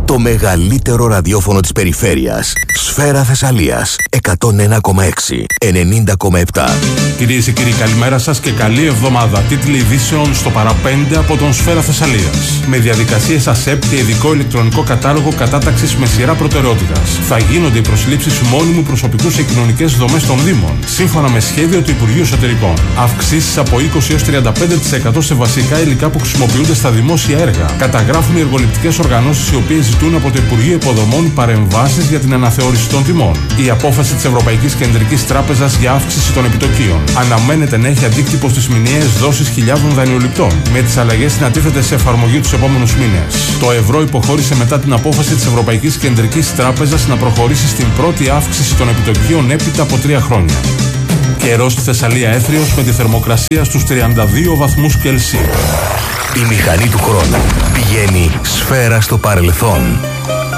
Το μεγαλύτερο ραδιόφωνο της περιφέρειας. Σφαίρα Θεσσαλίας. 101,6. 90,7. Κυρίες και κύριοι, καλημέρα σας και καλή εβδομάδα. Τίτλοι ειδήσεων στο παραπέντε από τον Σφαίρα Θεσσαλίας. Με διαδικασίες ΑΣΕΠ και ειδικό ηλεκτρονικό κατάλογο κατάταξης με σειρά προτεραιότητας. Θα γίνονται οι προσλήψεις μόνιμου προσωπικού σε κοινωνικές δομές των Δήμων, σύμφωνα με σχέδιο του Υπουργείου Εσωτερικών. Αυξήσεις από 20 έως 35% σε βασικά υλικά που χρησιμοποιούνται στα δημόσια έργα. Καταγράφουν οι εργοληπτικές οργανώσεις οι οποίες ζητούν από το Υπουργείο Υποδομών παρεμβάσεις για την αναθεώρηση των τιμών. Η απόφαση της Ευρωπαϊκής Κεντρικής Τράπεζας για αύξηση των επιτοκίων αναμένεται να έχει αντίκτυπο στις μηνιαίες δόσεις χιλιάδων δανειοληπτών, με τις αλλαγές να τίθεται σε εφαρμογή τους επόμενους μήνες. Το ευρώ υποχώρησε μετά την απόφαση της Ευρωπαϊκής Κεντρικής Τράπεζας να προχωρήσει στην πρώτη αύξηση των επιτοκίων έπειτα από 3 χρόνια. Καιρός στη Θεσσαλία έθριος με τη θερμοκρασία στους 32 βαθμούς Κελσίου. Η μηχανή του χρόνου πηγαίνει σφαίρα στο παρελθόν.